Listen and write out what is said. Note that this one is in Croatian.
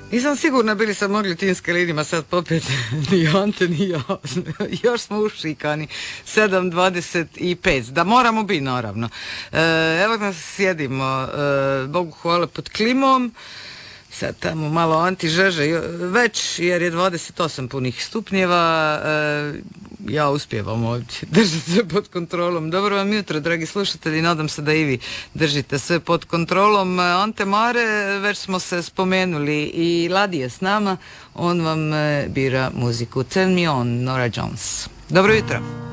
Nisam sigurna bili sam mogli tim skelinima sad popet ni Ante ni ja. Još smo ušikani. 7:25. Da moramo biti naravno. Evo nas sjedimo. Bogu hvala pod klimom. Sad tamo malo Anti žeže već jer je 28 punih stupnjeva. Ja uspijevam ovdje držati sve pod kontrolom. Dobro vam jutro, dragi slušatelji, nadam se da i vi držite sve pod kontrolom. Ante Mare, već smo se spomenuli i Ladi je s nama, on vam bira muziku. Tell Me On, Nora Jones. Dobro jutro.